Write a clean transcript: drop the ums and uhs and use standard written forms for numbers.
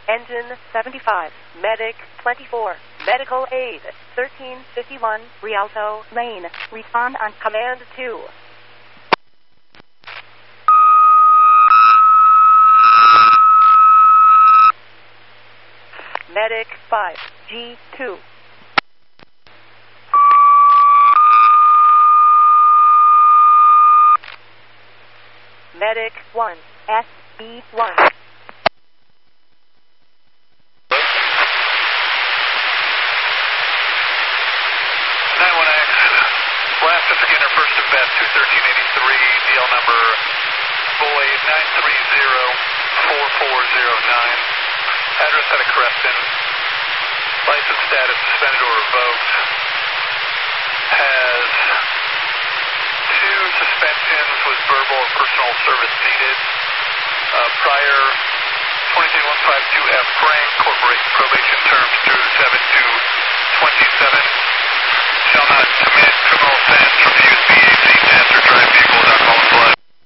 Engine 75, Medic 24, Medical Aid 1351, Rialto Lane. Respond on Command 2. Medic 5, G2. Medic 1, SB1. Blast of Skinner, first and best, 21383, DL number Boyd 9304409. Address out of Creston. License status suspended or revoked. Has 2 suspensions with verbal or personal service needed. Prior 23152F grant.